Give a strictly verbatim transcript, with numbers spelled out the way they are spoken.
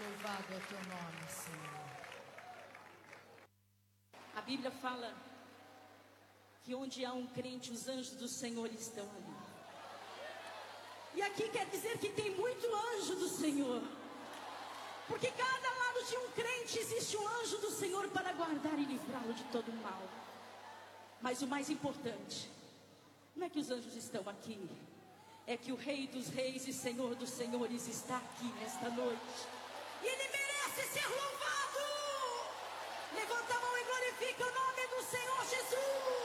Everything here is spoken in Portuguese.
Louvado é o teu nome, Senhor. A Bíblia fala que onde há um crente, os anjos do Senhor estão ali. E aqui quer dizer que tem muito anjo do Senhor. Porque cada lado de um crente existe um anjo do Senhor para guardar e livrá-lo de todo o mal. Mas o mais importante, não é que os anjos estão aqui, é que o Rei dos Reis e Senhor dos Senhores está aqui nesta noite. E Ele merece ser louvado. Levanta a mão e glorifica o nome do Senhor Jesus.